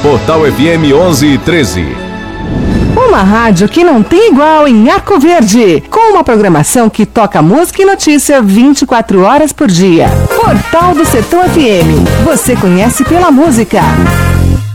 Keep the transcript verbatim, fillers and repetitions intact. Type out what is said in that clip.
Portal F M onze e treze. Uma rádio que não tem igual em Arco Verde, com uma programação que toca música e notícia vinte e quatro horas por dia. Portal do Sertão F M, você conhece pela música.